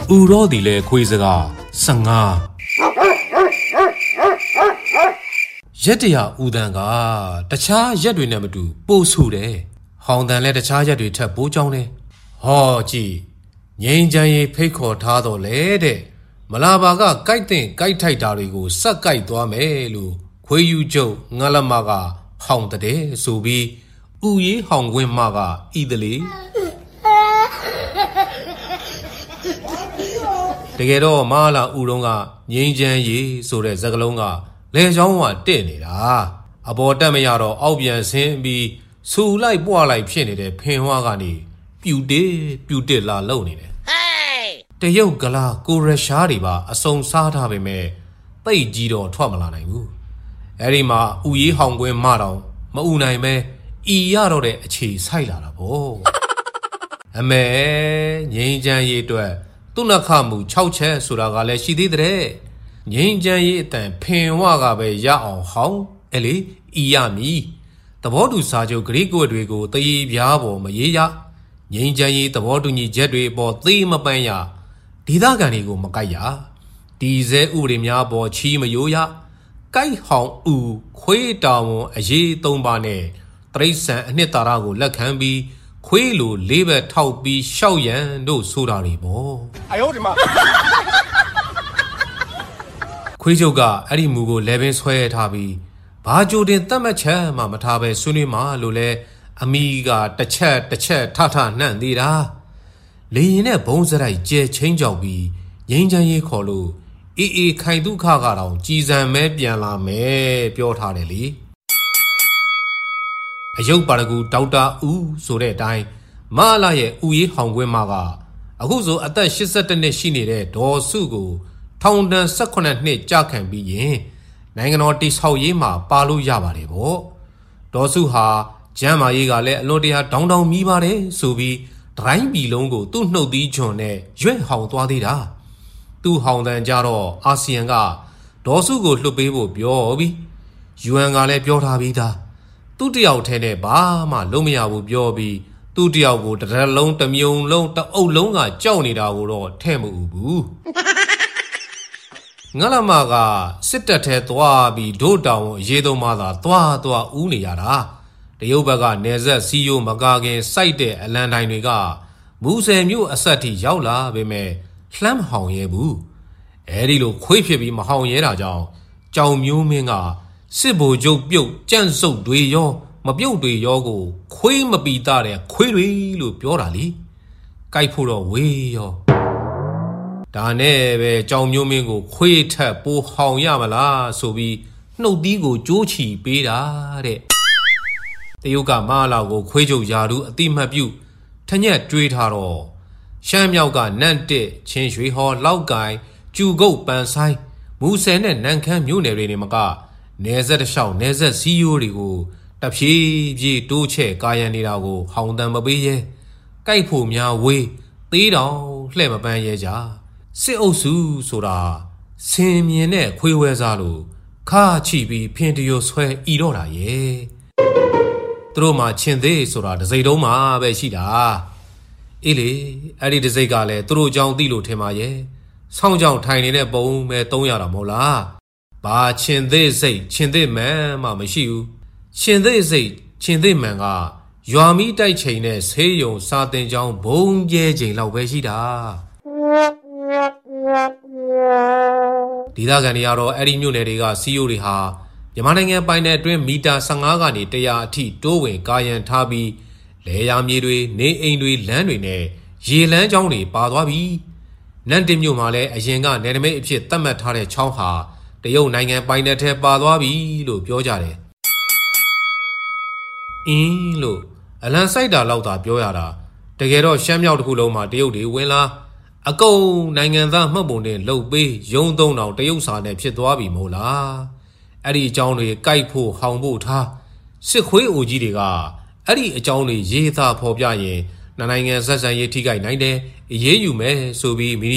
ရောဒီလေခွေးစကား15ရက်တရာဦးတန်းကတခြားရက်တွေနဲ့မတူပို့ဆူတယ်ဟောင်းတန်လဲတခြားရက်တွေထက်ပိုးကြောင်းတယ်ဟောကြည့်ငိမ့်ချမ်းရေးဖိတ်ခေါ်ထားတော့လေတဲ့မလာပါကကြိုက်တဲ့ကြိုက်ထိုက်တာတွေကိုစက်ကြိုက်သွားမယ်လို့ခွေးယူကျုပ်ငါလမကဟောင်းတဲ့ဆိုပြီးဥရေးဟောင်းခွင်းမကဤတလေတကယ်တော့မလာဥတုံးကငိမ့်ချမ်းရေးဆိုတဲ့စကားလုံးကလေချောင်းကတဲ့နေတာအပေါ်တက်မရတော့အောက်ပြန်ဆင်းပြီးဆူလိုက်ပွားလိုက်ဖြစ်နေတဲ့ဖင်ဝါကနေပြူတစ်လာလုံနေတယ်တရုတ်ကလာကိုရရှားတွေပါအစုံစားထားပေမဲ့တိတ်ကြီးတော့ထွက်မလာနိုင်ဘူးအဲ့ဒီမှာဥရေးဟောင်ကွင်းမတော့မဥနိုင်ပဲဤရတော့တဲ့အခြေဆိုင်လာတာဗောအမေငိမ့်ချမ်းရေးအတွက်သူ့နှခမှု6ချက်ဆိုတာကလည်းရှိသေးတဲ့ငိမ့်ချမ်းရေးအတန်ဖင်ဝကပဲရအောင်ဟောင်းအဲ့လေဤရမည်သဘောတူစာချုပ်ဂရိကွက်တွေကိုတည်ပြားပေါ်မရေးရငိမ့်ချမ်းရေးသဘောတူညီချက်တွေပေါ်သေမပန်းရဒေသခံတွေကိုမကိုက်ရဒီစဲဥပဒေများပေါ်ချီမယိုးရကိုက်ဟောင်းဥခွေးတာဝန်အရေး3ပါးနဲ့တရိษံအနှစ်သာရကိုလက်ခံပြီးခွေးလိုလေးဘက်ထောက်ပြီးရှောက်ရန်တို့ဆိုတာတွေပေါ့အယောဒီမှာခွေးချုပ်ကအဲ့ဒီမူကိုလဲပင်ဆွဲထားပြီးဘာကြိုတင်တတ်မှတ်ချက်မှမထားပဲဆွေးနွေးမှလို့လဲအမိကတစ်ချက်ထနှံ့သေးတာလေရင်နဲ့ဘုံစရိုက်ကျဲချင်းကြောက်ပြီးငိမ့်ချမ်းရေးခေါ်လို့အေးခိုင်ဒုက္ခကတော့ကြည်စံမဲပြန်လာမယ်ပြောထားတယ်လေအယုတ်ပါရဂူဒေါက်တာဦးဆိုတဲ့အတိုင်းမလာရဲ့ဥရေးဟောင်ကွင်းမကအခုဆိုအသက်82နှစ်ရှိနေတဲ့ဒေါ်စုကိုထောင်ဒဏ်18နှစ်ကြာခံပြီးရင်နိုင်ငံတော်တိဆောက်ရေးမှာပါလို့ရပါတယ်ဗောဒေါ်စုဟာကျမ်းမာရေးကလည်းအလွန်တရာဒေါင်းမီးပါတယ်ဆိုပြီးဒရိုင်းပီလုံးကိုသူ့နှုတ်သီးချွန်နဲ့ရွက်ဟောင်သွားသေးတာသူ့ဟောင်တန်ကြတော့အာဆီယံကဒေါ်စုကိုလွှတ်ပေးဖို့ပြောပြီး UN ကလည်းပြောထားပြီးသားသူ့တယောက်ထဲနဲ့ဘာမှလုံးမရဘူးပြောပြီးသူ့တယောက်ကိုတစ်ရက်လုံးတစ်မြုံလုံးတစ်အုပ်လုံးကကြောက်နေတာကိုတော့ထဲ့မဥဘူးငါလမကစစ်တပ်ထဲသွားပြီးဒို့တောင်အရေးသုံးမှသာသွားဦးနေရတာတရုတ်ဘက်ကနေဆက်စီယိုမကာခင်စိုက်တဲ့အလံတိုင်းတွေကမူဆယ်မြို့အဆက်ထိရောက်လာပေမဲ့လှမ်းမဟောင်ရဲဘူးအဲဒီလိုခွေးဖြစ်ပြီးမဟောင်ရဲတာကြောင့်ကြောင်မျိုးမင်းကစစ်ဗိုလ်ချုပ်ပြုတ်ကြန့်စုပ်တွေရောမပြုတ်တွေရောကိုခွေးမပီတာတဲ့ခွေးတွေလို့ပြောတာလीကြိုက်ဖို့တော့ဝေးရောဒါနဲ့ပဲကြောင်မျိုးမင်းကိုခွေးထက်ပိုဟောင်ရမလားဆိုပြီးနှုတ်သီးကိုကြိုးချီပေးတာတဲ့တရုတ်ကမလာကိုခွေးချုပ်ယာတူအတိမတ်ပြုထညက်တွေးထားတော့ရှမ်းမြောက်ကနန့်တစ်ချင်းရွှေဟော်လောက်ကိုင်ကျူကုတ်ပန်ဆိုင်မူဆယ်နဲ့နန့်ခမ်းမြို့နယ်တွေနေမကနေဆက်တစ်လျှောက်နေဆက်စီယိုတွေကိုတဖြည်းဖြည်းတိုးချဲ့ကာယံနေတာကိုဟောင်တန်မပေးရဲကြိုက်ဖို့များဝေးသေးတောင်လှဲ့မပန်းရဲကြစစ်အုပ်စုဆိုတာဆင်မြင်တဲ့ခွေးဝဲစားလို့ခါချီပြီးဖင်တရိုဆွဲဤတော့တာရဲ့သူတို့မှချင်းသေးဆိုတာတစိမ့်တုံးမှပဲရှိတာအေးလေအဲ့ဒီတစိမ့်ကလည်းသူတို့ကြောင့်သိလို့ထင်ပါရဲ့ဆောင်းကြောင်ထိုင်နေတဲ့ပုံပဲ300တာမဟုတ်လားဘာချင်းသေးစိတ်ချင်းသေးမှန်မှမရှိဘူးချင်းသေးစိတ်ချင်းသေးမှန်ကရွာမီးတိုက်ချိန်နဲ့ဆေးရုံစာတင်ကြောင်းဘုံကျဲချိန်လောက်ပဲရှိတာဒေသခံတွေကတော့အဲ့ဒီမြို့နယ်တွေကစီယိုတွေဟာမြန်မာနိုင်ငံပိုင်နယ်အတွင်းမီတာ15ကနေ100အထိတိုးဝင်ကာယံထားပြီးလေယာမြေတွေနေအိမ်တွေလမ်းတွေနဲ့ရေလမ်းကြောင်းတွေပါသွားပြီနန့်တင်မြို့မှာလည်းအရင်ကနယ်နိမိတ်အဖြစ်သတ်မှတ်ထားတဲ့ချောင်းဟာတရုတ်နိုင်ငံပိုင်နယ်ထဲပါသွားပြီလို့ပြောကြတယ်လို့အလံစိုက်တာလောက်သာပြောရတာတကယ်တော့ရှမ်းမြောက်တစ်ခုလုံးမှာတရုတ်တွေဝင်လာအကုန်နိုင်ငံသားမှတ်ပုံတင်လှုပ်ပေးရုံးသုံးတောင်တရုတ်စာနဲ့ဖြစ်သွားပြီမို့လားအဲ့ဒီအကြောင်းတွေကြိုက်ဖို့ဟောင်ဖို့ထားစစ်ခွေးအိုကြီးတွေကအဲ့ဒီအကြောင်းတွေရေးသားဖော်ပြရင်နိုင်ငံဆက်ဆံရေးထိခိုက်နိုင်တယ်အေးအေးယူမယ်ဆိုပြီး